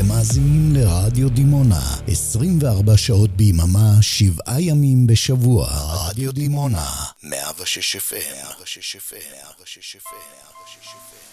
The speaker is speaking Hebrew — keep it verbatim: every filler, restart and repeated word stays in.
מאזינים לרדיו דימונה, עשרים וארבע שעות ביממה, שבעה ימים בשבוע. רדיו דימונה, מאה ושש אף אם.